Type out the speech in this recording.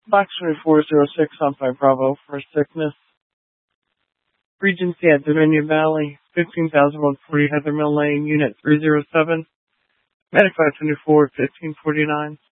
Box 2406 on 5 Bravo for sickness. Regency at Dominion Valley, 15,140 Heather Mill Lane, Unit 307. Medic 524, 1549.